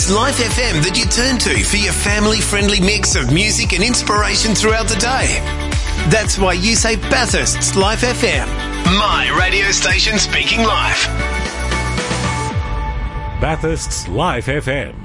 is Life FM that you turn to for your family-friendly mix of music and inspiration throughout the day. That's why you say Bathurst's Life FM. My radio station speaking life. Bathurst's Life FM.